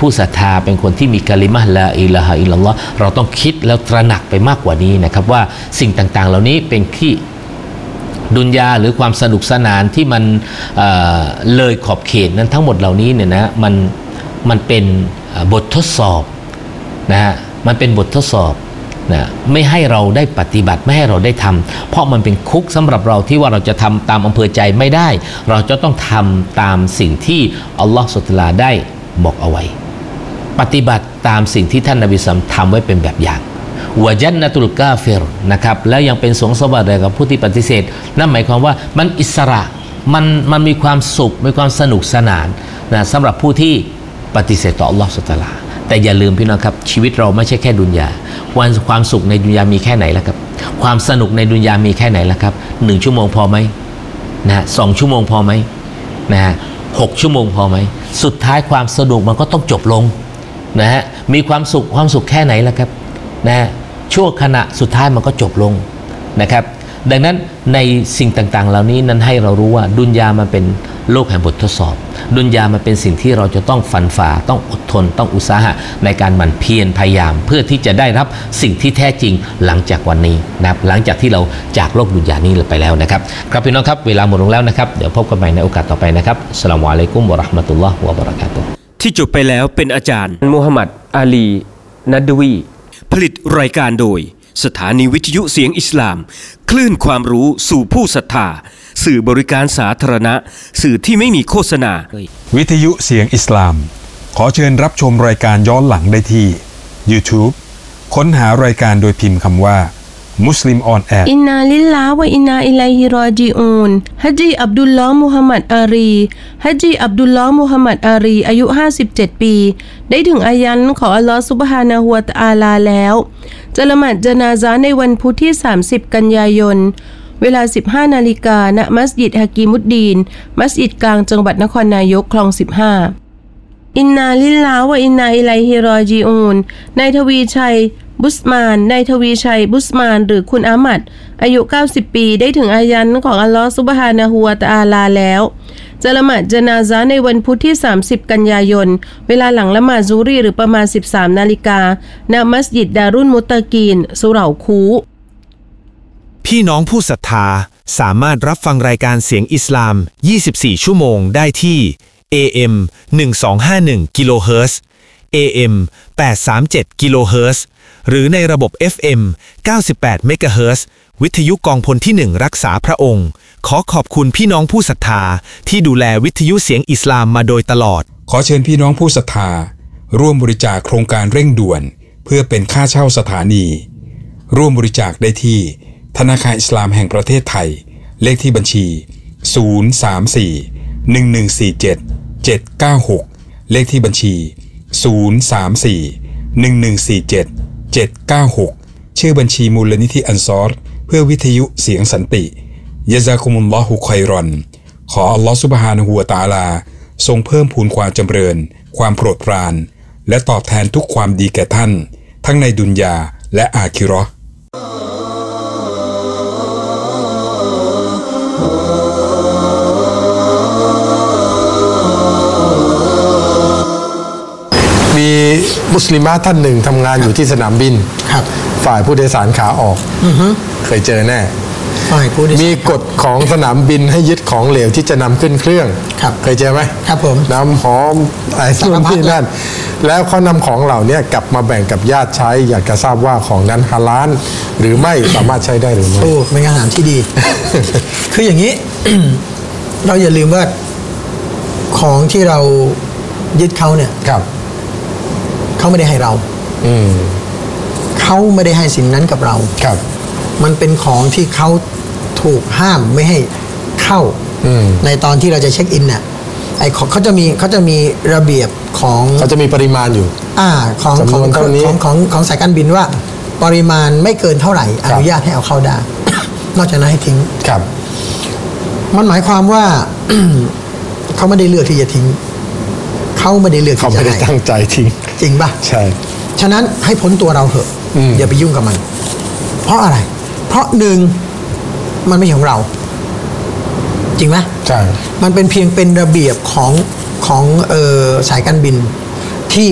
ผู้ศรัทธาเป็นคนที่มีกะลิมะห์ลาอิลาฮะอิลลัลลอฮ์เราต้องคิดแล้วตระหนักไปมากกว่านี้นะครับว่าสิ่งต่างๆเหล่านี้เป็นที่ดุนยาหรือความสนุกสนานที่มันเลยขอบเขตนั้นทั้งหมดเหล่านี้เนี่ยนะมันเป็นบททดสอบนะฮะมันเป็นบททดสอบนะไม่ให้เราได้ปฏิบัติไม่ให้เราได้ทำเพราะมันเป็นคุกสำหรับเราที่ว่าเราจะทำตามอำเภอใจไม่ได้เราจะต้องทำตามสิ่งที่อัลลอฮฺซุบฮานะฮูวะตะอาลาได้บอกเอาไว้ปฏิบัติตามสิ่งที่ท่านนบีซัมทำไว้เป็นแบบอย่างวะญันนะตุลกาฟิรนะครับแล้วยังเป็นสวงสวรรค์กับผู้ที่ปฏิเสธนั่นหมายความว่ามันอิสระมันมีความสุขมีความสนุกสนานนะสำหรับผู้ที่ปฏิเสธต่ออัลลอฮฺซุบฮานะฮูวะตะอาลาแต่อย่าลืมพี่น้องครับชีวิตเราไม่ใช่แค่ดุนยาความสุขในดุนยามีแค่ไหนแล้วครับความสนุกในดุนยามีแค่ไหนแล้วครับ1 ชั่วโมงพอไหมนะ2 ชั่วโมงพอไหมนะฮะ6 ชั่วโมงพอไหมสุดท้ายความสนุกมันก็ต้องจบลงนะฮะมีความสุขแค่ไหนแล้วครับนะฮะชั่วขณะสุดท้ายมันก็จบลงนะครับดังนั้นในสิ่งต่างๆเหล่านี้นั้นให้เรารู้ว่าดุนยามันเป็นโลกแห่งบททดสอบดุนยามันเป็นสิ่งที่เราจะต้องฟันฝ่าต้องอดทนต้องอุตสาหะในการหมั่นเพียรพยายามเพื่อที่จะได้รับสิ่งที่แท้จริงหลังจากวันนี้นะครับหลังจากที่เราจากโลกดุนยานี้ไปแล้วนะครับครับพี่น้องครับเวลาหมดลงแล้วนะครับเดี๋ยวพบกันใหม่ในโอกาสต่อไปนะครับอัสสลามุอะลัยกุมวะเราะห์มะตุลลอฮ์วะบะเราะกาตุฮ์ที่จบไปแล้วเป็นอาจารย์มูฮัมหมัดอาลีนัดวีผลิตรายการโดยสถานีวิทยุเสียงอิสลามคลื่นความรู้สู่ผู้ศรัทธาสื่อบริการสาธารณะสื่อที่ไม่มีโฆษณาวิทยุเสียงอิสลามขอเชิญรับชมรายการย้อนหลังได้ที่ YouTube ค้นหารายการโดยพิมพ์คำว่ามุสลิมออนแอร์อินนาลิลลาฮ์วะอินนาอิลัยฮิรอญิอูนฮัจญีอับดุลลอฮ์มุฮัมมัดอารีฮัจญีอับดุลลอฮ์มุฮัมมัดอารีอายุ57 ปีได้ถึงอายันของอัลลอฮ์ซุบฮานะฮูวะตะอาลาแล้วจะละหมาดญะนาซาในวันพุธที่30 กันยายนเวลา 15 นาฬิกาณมัสยิดฮะกีมุดดีนมัสยิดกลางจังหวัดนครนายกคลอง15อินนาลิลลาฮ์วะอินนาอิลัยฮิรอญิอูนนายทวีชัยบุสมานนายทวีชัยบุสมานหรือคุณอามัดอายุ90 ปีได้ถึงอายันของอัลลอฮฺซุบฮานะฮูวะตะอาลาแล้วจะละหมาดญะนาซาในวันพุธที่30 กันยายนเวลาหลังละหมาดซุรีหรือประมาณ 13 นาฬิกาณมัสยิดดารุนมุตตะกีนสุเหร่าคูพี่น้องผู้ศรัทธาสามารถรับฟังรายการเสียงอิสลาม24 ชั่วโมงได้ที่ AM 1251 กิโลเฮิรตซ์ AM 837 กิโลเฮิรตซ์หรือในระบบ FM 98 เมกะเฮิรตซ์วิทยุกองพลที่1รักษาพระองค์ขอขอบคุณพี่น้องผู้ศรัทธาที่ดูแลวิทยุเสียงอิสลามมาโดยตลอดขอเชิญพี่น้องผู้ศรัทธาร่วมบริจาคโครงการเร่งด่วนเพื่อเป็นค่าเช่าสถานีร่วมบริจาคได้ที่ธนาคารอิสลามแห่งประเทศไทยเลขที่บัญชี034-1147-796เลขที่บัญชี034-1147-796ชื่อบัญชีมูลนิธิอันซอรเพื่อวิทยุเสียงสันติยะซากุมุลลอฮุค็อยรอนขออัลลอฮฺซุบฮานะฮูวะตะอาลาทรงเพิ่มพูนความจำเริญความโปรดปรานและตอบแทนทุกความดีแก่ท่านทั้งในดุนยาและอาคิเราะห์มีมุสลิมะท่านหนึ่งทำงานอยู่ที่สนามบินฝ่ายผู้โดยสารขาออกเคยเจอแน่มีกฎของสนามบินให้ยึดของเหลวที่จะนำขึ้นเครื่องเคยเจอไหมครับผมน้ำหอมอะไรนู่นที่นั่นแล้วเขานำของเหล่านี้กลับมาแบ่งกับญาติใช้อยากจะทราบว่าของนั้นฮาลาลหรือไม่สามารถใช้ได้หรือไม่โอ้เป็นคำถามที่ดี คืออย่างนี้ เราอย่าลืมว่าของที่เรายึดเขาเนี่ยเขาไม่ได้ให้เราเขาไม่ได้ให้สิ่งนั้นกับเรามันเป็นของที่เขาถูกห้ามไม่ให้เข้าในตอนที่เราจะเช็คอินเนี่ยเขาจะมีระเบียบของเขาจะมีปริมาณอยู่ของสายการบินว่าปริมาณไม่เกินเท่าไหร่อนุญาตให้เอาเข้าได้ นอกจากนั้นให้ทิ้งมันหมายความว่า เขาไม่ได้เลือกที่จะทิ้งเขาไม่ได้เลือกที่จะเขาไม่ได้ตั้งใจทิ้งจริงป่ะใช่ฉะนั้นให้พ้นตัวเราเถอะอย่าไปยุ่งกับมันเพราะอะไรเพราะหนึ่งมันไม่ใช่ของเราจริงไหมใช่มันเป็นเพียงเป็นระเบียบของสายการบิน